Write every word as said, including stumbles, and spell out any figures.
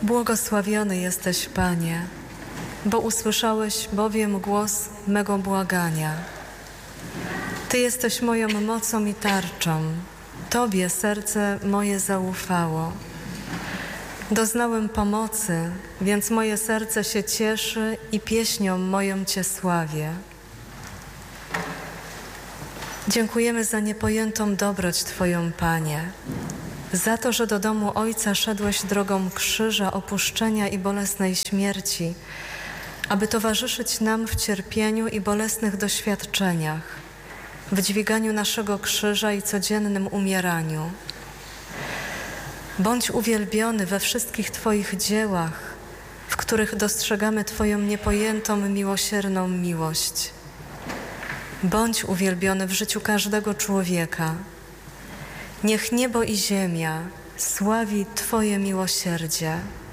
Błogosławiony jesteś, Panie, bo usłyszałeś bowiem głos mego błagania. Ty jesteś moją mocą i tarczą, Tobie serce moje zaufało. Doznałem pomocy, więc moje serce się cieszy i pieśnią moją Cię sławię. Dziękujemy za niepojętą dobroć Twoją, Panie, za to, że do domu Ojca szedłeś drogą krzyża, opuszczenia i bolesnej śmierci, aby towarzyszyć nam w cierpieniu i bolesnych doświadczeniach, w dźwiganiu naszego krzyża i codziennym umieraniu. Bądź uwielbiony we wszystkich Twoich dziełach, w których dostrzegamy Twoją niepojętą, miłosierną miłość. Bądź uwielbiony w życiu każdego człowieka. Niech niebo i ziemia sławi Twoje miłosierdzie.